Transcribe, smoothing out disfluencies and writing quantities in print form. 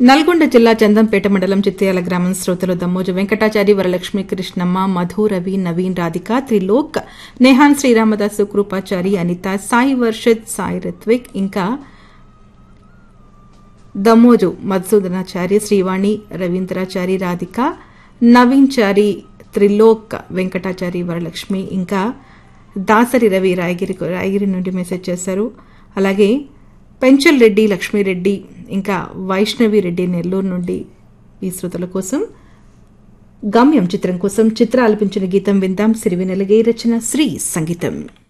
నల్గొండ జిల్లా చందంపేట మండలం చిత్యాల గ్రామం శ్రోతలు దమ్మోజు వెంకటాచారి వరలక్ష్మి కృష్ణమ్మ మధు రవి నవీన్ రాధిక త్రిలోక్ నేహాన్ శ్రీరామదాసు కృపాచారి అనిత సాయి వర్షిత్ సాయి రిత్విక్ ఇంకా దమ్మోజు మధుసూదనాచారి శ్రీవాణి రవీంద్రాచారి రాధిక నవీన్ చారి త్రిలోక్ వెంకటాచారి వరలక్ష్మి ఇంకా దాసరి రవి రాయగిరి నుండి మెసేజ్ చేశారు. అలాగే పెంచల్ రెడ్డి లక్ష్మీరెడ్డి ఇంకా వైష్ణవి రెడ్డి నెల్లూరు నుండి ఈ శ్రోతల కోసం గమ్యం చిత్రం కోసం చిత్ర ఆలపించిన గీతం విందాం. సిరివెన్నెలగే రచన శ్రీ సంగీతం.